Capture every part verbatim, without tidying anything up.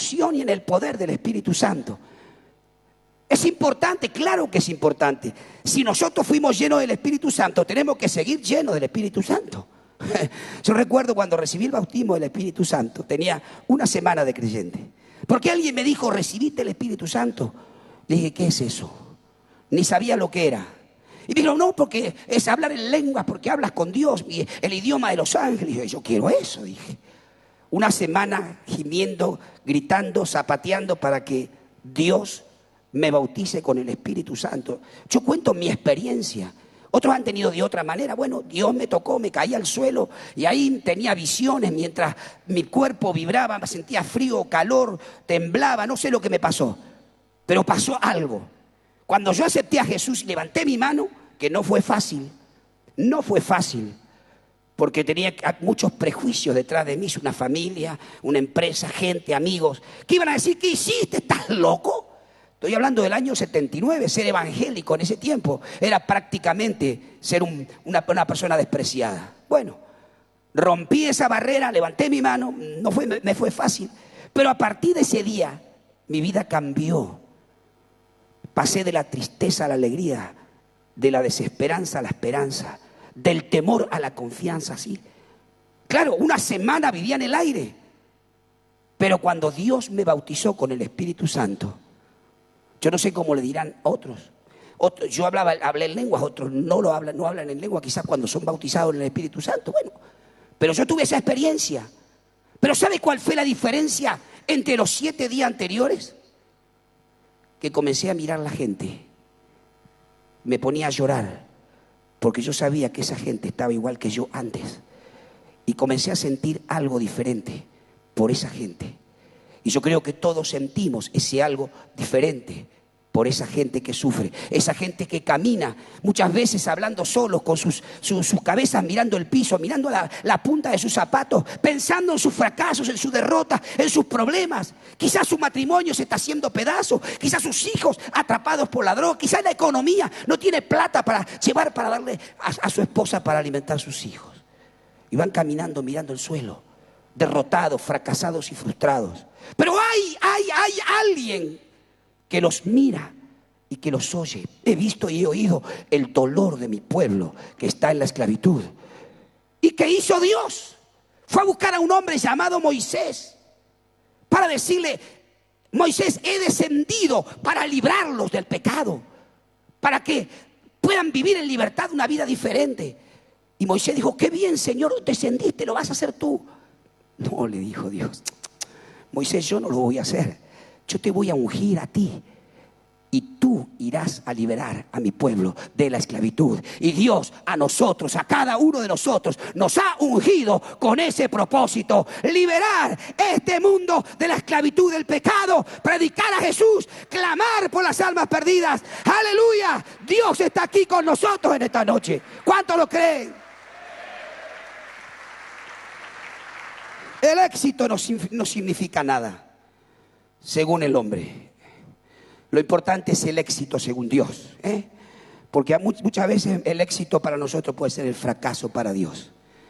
unción y en el poder del Espíritu Santo. Es importante, claro que es importante. Si nosotros fuimos llenos del Espíritu Santo, tenemos que seguir llenos del Espíritu Santo. Yo recuerdo cuando recibí el bautismo del Espíritu Santo, tenía una semana de creyente. Porque alguien me dijo, ¿recibiste el Espíritu Santo? Le dije, ¿qué es eso? Ni sabía lo que era. Y me dijeron, no, porque es hablar en lenguas, porque hablas con Dios, el idioma de los ángeles. Y yo, yo quiero eso, dije. Una semana gimiendo, gritando, zapateando para que Dios me bautice con el Espíritu Santo. Yo cuento mi experiencia. Otros han tenido de otra manera. Bueno, Dios me tocó, me caí al suelo y ahí tenía visiones mientras mi cuerpo vibraba, me sentía frío, calor, temblaba, no sé lo que me pasó. Pero pasó algo. Cuando yo acepté a Jesús y levanté mi mano, que no fue fácil, no fue fácil, porque tenía muchos prejuicios detrás de mí, una familia, una empresa, gente, amigos, que iban a decir, ¿qué hiciste? ¿Estás loco? Estoy hablando del año setenta y nueve, ser evangélico en ese tiempo era prácticamente ser un, una, una persona despreciada. Bueno, rompí esa barrera, levanté mi mano, no fue, me fue fácil, pero a partir de ese día mi vida cambió. Pasé de la tristeza a la alegría, de la desesperanza a la esperanza, del temor a la confianza, sí. Claro, una semana vivía en el aire, pero cuando Dios me bautizó con el Espíritu Santo, yo no sé cómo le dirán otros. Otros yo hablaba, hablé en lenguas, otros no lo hablan, no hablan en lengua, quizás cuando son bautizados en el Espíritu Santo. Bueno, pero yo tuve esa experiencia. Pero ¿sabe cuál fue la diferencia entre los siete días anteriores? Que comencé a mirar la gente. Me ponía a llorar, porque yo sabía que esa gente estaba igual que yo antes. Y comencé a sentir algo diferente por esa gente. Y yo creo que todos sentimos ese algo diferente por esa gente que sufre, esa gente que camina muchas veces hablando solos, con sus, sus, sus cabezas mirando el piso, mirando la, la punta de sus zapatos, pensando en sus fracasos, en sus derrotas, en sus problemas. Quizás su matrimonio se está haciendo pedazos, quizás sus hijos atrapados por la droga, quizás la economía no tiene plata para llevar, para darle a, a su esposa para alimentar a sus hijos. Y van caminando mirando el suelo, derrotados, fracasados y frustrados. Pero hay, hay, hay alguien que los mira y que los oye. He visto y he oído el dolor de mi pueblo que está en la esclavitud. ¿Y qué hizo Dios? Fue a buscar a un hombre llamado Moisés para decirle, Moisés, he descendido para librarlos del pecado, para que puedan vivir en libertad una vida diferente. Y Moisés dijo, qué bien, Señor, descendiste, lo vas a hacer tú. No, le dijo Dios, Moisés, yo no lo voy a hacer. Yo te voy a ungir a ti y tú irás a liberar a mi pueblo de la esclavitud. Y Dios a nosotros, a cada uno de nosotros, nos ha ungido con ese propósito: liberar este mundo de la esclavitud del pecado, predicar a Jesús, clamar por las almas perdidas. ¡Aleluya! Dios está aquí con nosotros en esta noche. ¿Cuántos lo creen? El éxito no, no significa nada según el hombre. Lo importante es el éxito según Dios, ¿eh? Porque muchas veces el éxito para nosotros puede ser el fracaso para Dios.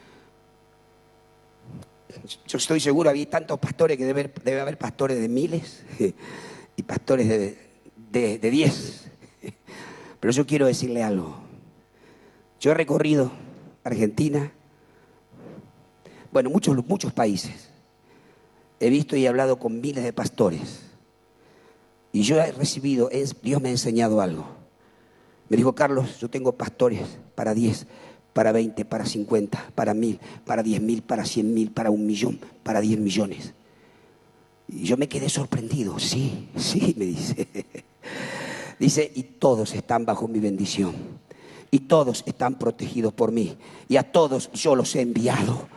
Yo estoy seguro, había tantos pastores que debe, debe haber pastores de miles y pastores de, de, de diez. Pero yo quiero decirle algo. Yo he recorrido Argentina, bueno, muchos, muchos países. He visto y he hablado con miles de pastores. Y yo he recibido, es, Dios me ha enseñado algo. Me dijo, Carlos, yo tengo pastores para diez, para veinte, para cincuenta, para mil, para diez mil, para cien mil, para un millón, para diez millones. Y yo me quedé sorprendido. Sí, sí, me dice. Dice, y todos están bajo mi bendición. Y todos están protegidos por mí. Y a todos yo los he enviado.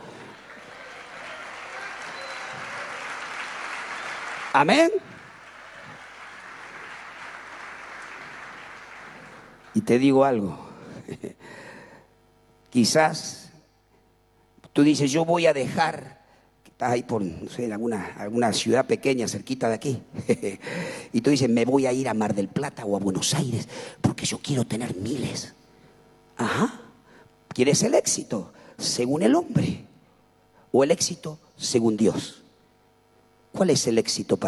Amén. Y te digo algo. Quizás tú dices, yo voy a dejar, estás ahí por, no sé, en alguna, alguna ciudad pequeña cerquita de aquí. Y tú dices, me voy a ir a Mar del Plata o a Buenos Aires porque yo quiero tener miles. Ajá. ¿Quieres el éxito según el hombre o el éxito según Dios? ¿Cuál es el éxito para